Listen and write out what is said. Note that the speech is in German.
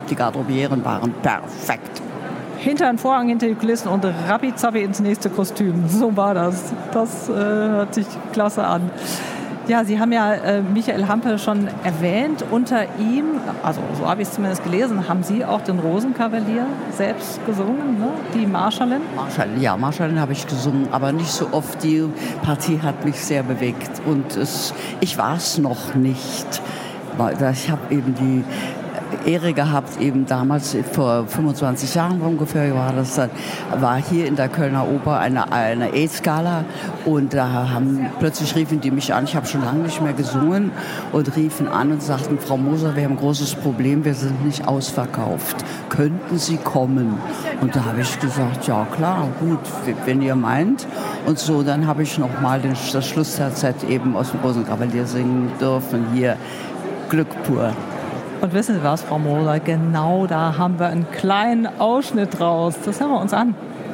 Die Garderobieren waren perfekt. Hinter den Vorhang, hinter die Kulissen und rappi-zappi ins nächste Kostüm. So war das. Das hört sich klasse an. Ja, Sie haben ja Michael Hampe schon erwähnt. Unter ihm, also so habe ich es zumindest gelesen, haben Sie auch den Rosenkavalier selbst gesungen, ne? Die Marschallin? Marschallin habe ich gesungen, aber nicht so oft. Die Partie hat mich sehr bewegt und ich war es noch nicht. Ich habe eben die Ehre gehabt, eben damals vor 25 Jahren ungefähr war das dann, war hier in der Kölner Oper eine AIDS-Gala und da plötzlich riefen die mich an, ich habe schon lange nicht mehr gesungen und riefen an und sagten, Frau Moser, wir haben ein großes Problem, wir sind nicht ausverkauft, könnten Sie kommen? Und da habe ich gesagt, ja klar, gut, wenn ihr meint. Und so, dann habe ich nochmal das Schlussterzett eben aus dem Rosenkavalier singen dürfen, hier Glück pur. Und wissen Sie was, Frau Moser, genau da haben wir einen kleinen Ausschnitt draus. Das hören wir uns an.